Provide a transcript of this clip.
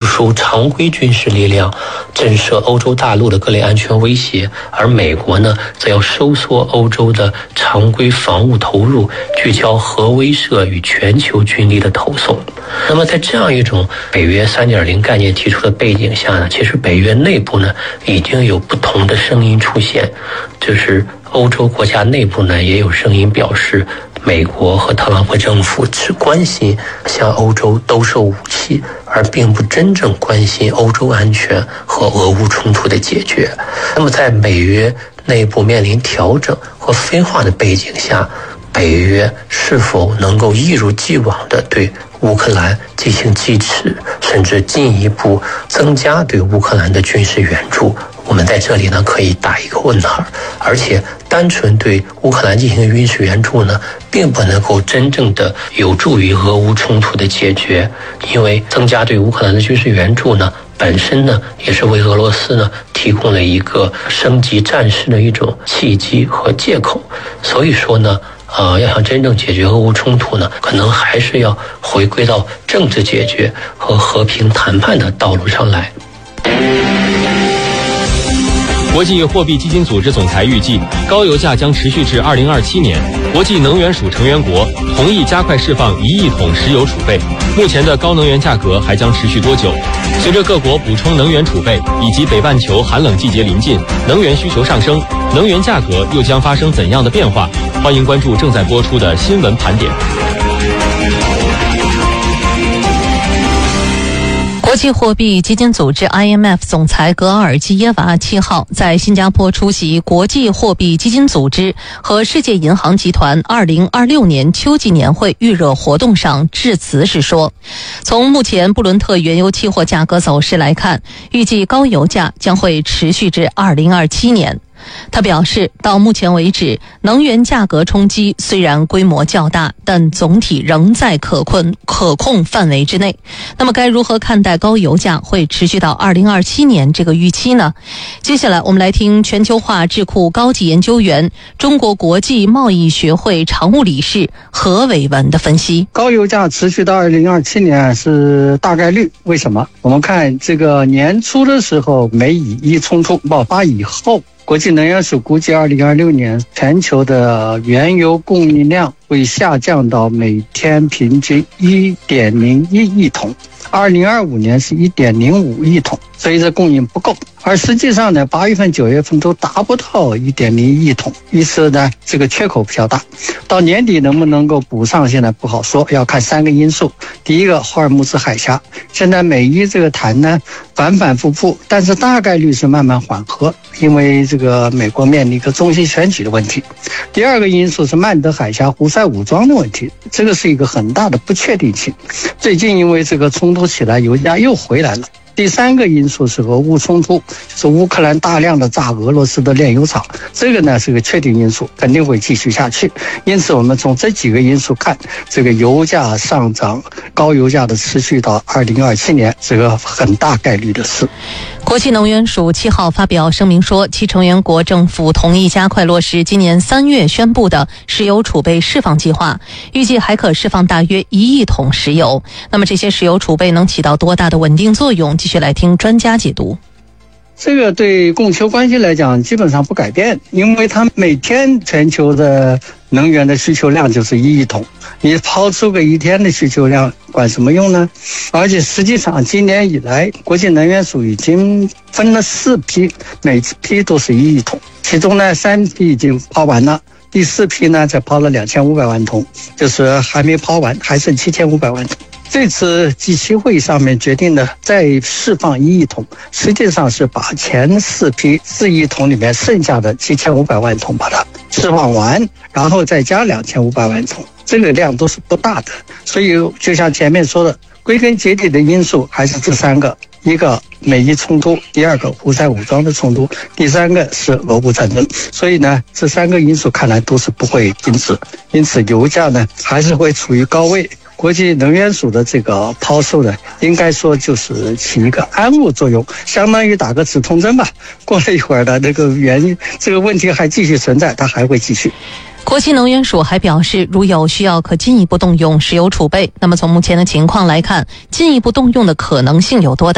输常规军事力量，震慑欧洲大陆的各类安全威胁，而美国呢，则要收缩欧洲的常规防务投入，聚焦核威慑与全球军力的投送。那么在这样一种北约 3.0 概念提出的背景下呢，其实北约内部呢已经有不同的声音出现，就是欧洲国家内部呢也有声音表示，美国和特朗普政府只关心向欧洲兜售武器，而并不真正关心欧洲安全和俄乌冲突的解决。那么在北约内部面临调整和分化的背景下，北约是否能够一如既往地对乌克兰进行支持，甚至进一步增加对乌克兰的军事援助，我们在这里呢可以打一个问号。而且单纯对乌克兰进行军事援助呢，并不能够真正的有助于俄乌冲突的解决，因为增加对乌克兰的军事援助呢，本身呢也是为俄罗斯呢提供了一个升级战事的一种契机和借口。所以说呢，要想真正解决俄乌冲突呢，可能还是要回归到政治解决和和平谈判的道路上来。 国际货币基金组织总裁预计，高油价将持续至2027年。国际能源署成员国同意加快释放1亿桶石油储备。目前的高能源价格还将持续多久？随着各国补充能源储备以及北半球寒冷季节临近，能源需求上升，能源价格又将发生怎样的变化？欢迎关注正在播出的新闻盘点。 国际货币基金组织 IMF 总裁格奥尔基耶娃7号在新加坡出席国际货币基金组织和世界银行集团2026年秋季年会预热活动上致辞时说，从目前布伦特原油期货价格走势来看，预计高油价将会持续至2027年。他表示，到目前为止，能源价格冲击虽然规模较大，但总体仍在可控范围之内。那么该如何看待高油价会持续到2027年这个预期呢？接下来我们来听全球化智库高级研究员、中国国际贸易学会常务理事何伟文的分析。 高油价持续到2027年是大概率，为什么？我们看这个年初的时候，美以一冲突爆发以后，国际能源署估计2026年全球的原油供应量会下降到每天平均 1.01 亿桶，2025年是 1.05 亿桶，所以这供应不够。而实际上呢，8月份、9月份都达不到 1.01 亿桶，因此呢，这个缺口比较大。到年底能不能够补上，现在不好说，要看3个因素。第一个，霍尔木兹海峡，现在美伊这个谈呢反反复复，但是大概率是慢慢缓和，因为这个美国面临一个中期选举的问题。第二个因素是曼德海峡胡塞武装的问题，这个是一个很大的不确定性。最近因为这个冲突起来，油价又回来了。第三个因素是俄乌冲突，就是乌克兰大量的炸俄罗斯的炼油厂，这个呢是个确定因素，肯定会继续下去。因此我们从这几个因素看，这个油价上涨，高油价的持续到2027年，这个很大概率的事。 国际能源署7号发表声明说，其成员国政府同意加快落实今年3月宣布的石油储备释放计划，预计还可释放大约1亿桶石油。那么这些石油储备能起到多大的稳定作用？继续来听专家解读。 这个对供求关系来讲基本上不改变，因为它每天全球的能源的需求量就是1亿桶，你抛出个一天的需求量管什么用呢？而且实际上今年以来，国际能源署已经分了4批，每批都是1亿桶，其中呢3批已经抛完了，第4批呢才抛了2500万桶，就是还没抛完，还剩7500万桶。这次G7会议上面决定的再释放1亿桶，实际上是把前4批4亿桶里面剩下的7500万桶把它释放完，然后再加2500万桶，这个量都是不大的。所以就像前面说的，归根结底的因素还是这3个，一个美伊冲突，第2个胡塞武装的冲突，第3个是俄乌战争。所以呢，这3个因素看来都是不会停止，因此油价呢还是会处于高位。国际能源署的这个抛售呢，应该说就是起一个安抚作用，相当于打个止痛针吧。过了一会儿的这个问题还继续存在，它还会继续。 国际能源署还表示，如有需要可进一步动用石油储备。那么从目前的情况来看，进一步动用的可能性有多大？